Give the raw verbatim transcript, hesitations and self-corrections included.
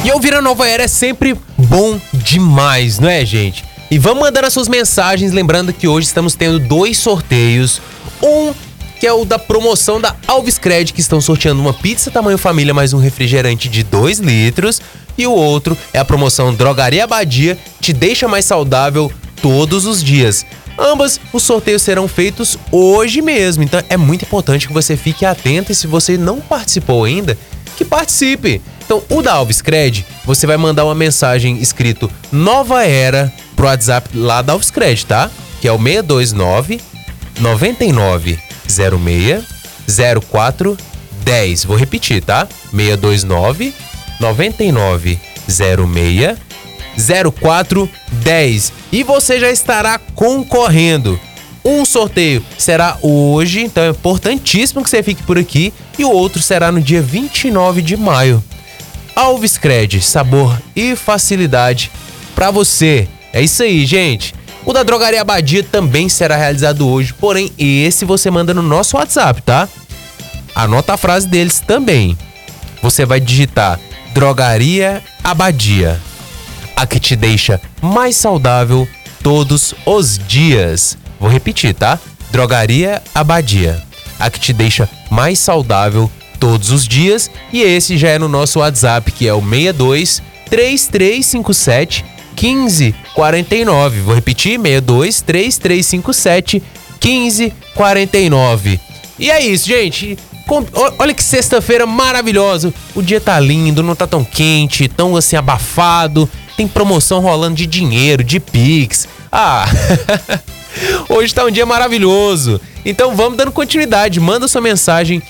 E ouvir a Nova Era é sempre bom demais, não é, gente? E vamos mandando as suas mensagens, lembrando que hoje estamos tendo dois sorteios. Um que é o da promoção da Alves Cred, que estão sorteando uma pizza tamanho família mais um refrigerante de dois litros. E o outro é a promoção Drogaria Abadia, te deixa mais saudável todos os dias. Ambas os sorteios serão feitos hoje mesmo, então é muito importante que você fique atento e se você não participou ainda, que participe. Então o da Alves Cred, você vai mandar uma mensagem escrito Nova Era pro WhatsApp lá da Alves Cred, tá? Que é o seis dois nove, nove nove zero seis, zero quatro um zero. Vou repetir, tá? seis dois nove, nove nove zero seis, zero quatro um zero. E você já estará concorrendo. Um sorteio será hoje, então é importantíssimo que você fique por aqui. E o outro será no dia vinte e nove de maio. Alves Cred, sabor e facilidade pra você. É isso aí, gente. O da Drogaria Abadia também será realizado hoje, porém esse você manda no nosso WhatsApp, tá? Anota a frase deles também. Você vai digitar Drogaria Abadia, a que te deixa mais saudável todos os dias. Vou repetir, tá? Drogaria Abadia, a que te deixa mais saudável todos os dias. E esse já é no nosso WhatsApp, que é o seis dois, três três cinco sete, um cinco quatro nove. Vou repetir, seis dois, três três cinco sete, um cinco quatro nove. E é isso, gente. Olha que sexta-feira maravilhosa. O dia tá lindo, não tá tão quente, tão assim abafado. Tem promoção rolando de dinheiro, de Pix. Ah, hoje tá um dia maravilhoso. Então vamos dando continuidade. Manda sua mensagem